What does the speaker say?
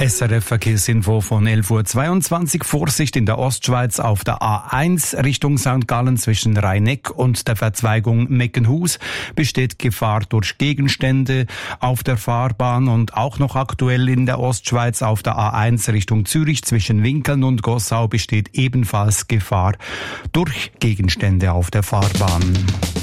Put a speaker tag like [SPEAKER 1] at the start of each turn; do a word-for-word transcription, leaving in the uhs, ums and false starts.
[SPEAKER 1] S R F Verkehrsinfo von elf Uhr zweiundzwanzig. Vorsicht in der Ostschweiz auf der A eins Richtung Sankt Gallen zwischen Rhein-Neck und der Verzweigung Meckenhus besteht Gefahr durch Gegenstände auf der Fahrbahn, und auch noch aktuell in der Ostschweiz auf der A eins Richtung Zürich zwischen Winkeln und Gossau besteht ebenfalls Gefahr durch Gegenstände auf der Fahrbahn.